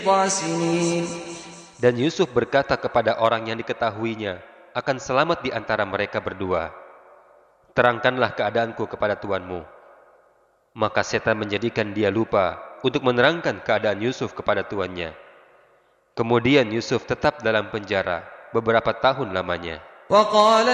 خاسرين. Dan Yusuf berkata kepada orang yang diketahuinya akan selamat di antara mereka berdua, "Terangkanlah keadaanku kepada tuanmu." Maka setan menjadikan dia lupa untuk menerangkan keadaan Yusuf kepada tuannya. Kemudian Yusuf tetap dalam penjara beberapa tahun lamanya. وقال